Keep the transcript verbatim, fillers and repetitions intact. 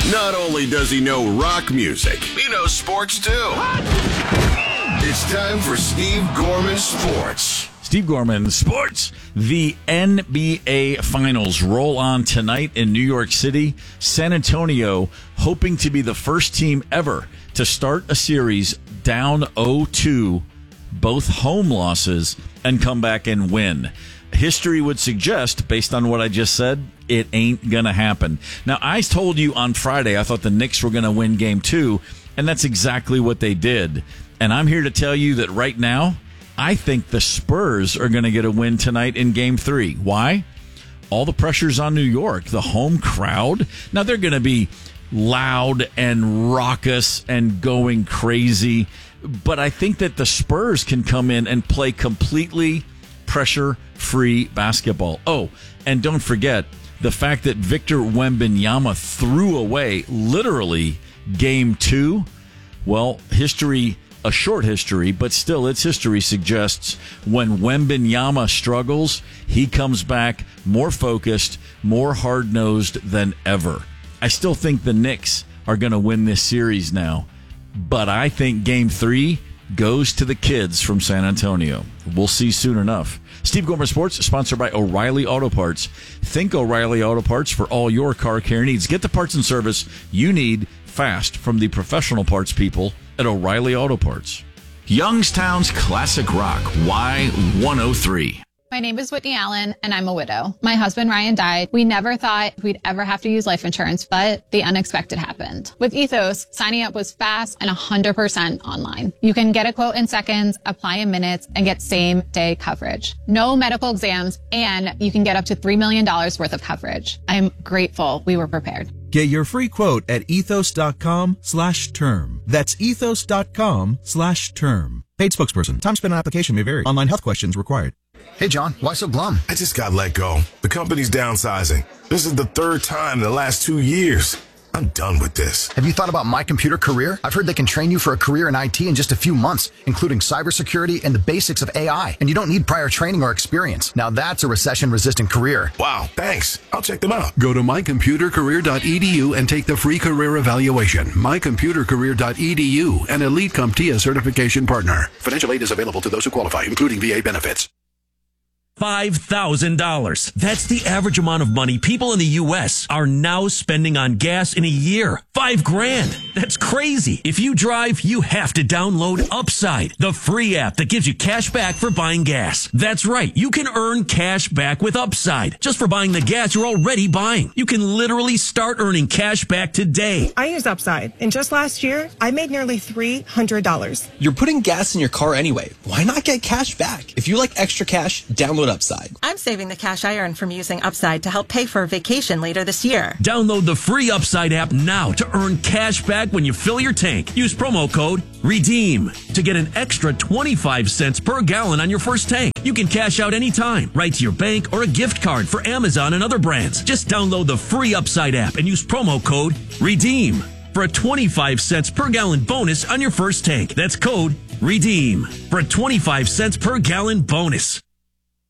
Not only does he know rock music, he knows sports too. It's time for Steve Gorman Sports. Steve Gorman Sports. The N B A Finals roll on tonight in New York City. San Antonio hoping to be the first team ever to start a series down oh two, both home losses, and come back and win. History would suggest, based on what I just said, it ain't going to happen. Now, I told you on Friday I thought the Knicks were going to win game two, and that's exactly what they did. And I'm here to tell you that right now, I think the Spurs are going to get a win tonight in game three. Why? All the pressure's on New York, the home crowd. Now, they're going to be loud and raucous and going crazy, but I think that the Spurs can come in and play completely pressure-free basketball. Oh, and don't forget the fact that Victor Wembanyama threw away literally game two. Well, history, a short history, but still its history suggests when Wembanyama struggles, he comes back more focused, more hard-nosed than ever. I still think the Knicks are going to win this series now, but I think game three goes to the kids from San Antonio. We'll see soon enough. Steve Gorman Sports, sponsored by O'Reilly Auto Parts. Think O'Reilly Auto Parts for all your car care needs. Get the parts and service you need fast from the professional parts people at O'Reilly Auto Parts. Youngstown's Classic Rock, Y one oh three. My name is Whitney Allen, and I'm a widow. My husband, Ryan, died. We never thought we'd ever have to use life insurance, but the unexpected happened. With Ethos, signing up was fast and one hundred percent online. You can get a quote in seconds, apply in minutes, and get same-day coverage. No medical exams, and you can get up to three million dollars worth of coverage. I'm grateful we were prepared. Get your free quote at ethos.com slash term. That's ethos.com slash term. Paid spokesperson. Time spent on application may vary. Online health questions required. Hey, John, why so glum? I just got let go. The company's downsizing. This is the third time in the last two years. I'm done with this. Have you thought about My Computer Career? I've heard they can train you for a career in I T in just a few months, including cybersecurity and the basics of A I. And you don't need prior training or experience. Now that's a recession-resistant career. Wow, thanks. I'll check them out. Go to my computer career dot e d u and take the free career evaluation. my computer career dot e d u, an Elite CompTIA certification partner. Financial aid is available to those who qualify, including V A benefits. five thousand dollars. That's the average amount of money people in the U S are now spending on gas in a year. Five grand. That's crazy. If you drive, you have to download Upside, the free app that gives you cash back for buying gas. That's right. You can earn cash back with Upside just for buying the gas you're already buying. You can literally start earning cash back today. I use Upside, and just last year, I made nearly three hundred dollars. You're putting gas in your car anyway. Why not get cash back? If you like extra cash, download Upside. I'm saving the cash I earn from using Upside to help pay for a vacation later this year. Download the free Upside app now to earn cash back when you fill your tank. Use promo code REDEEM to get an extra twenty-five cents per gallon on your first tank. You can cash out anytime, right to your bank or a gift card for Amazon and other brands. Just download the free Upside app and use promo code REDEEM for a twenty-five cents per gallon bonus on your first tank. That's code REDEEM for a twenty-five cents per gallon bonus.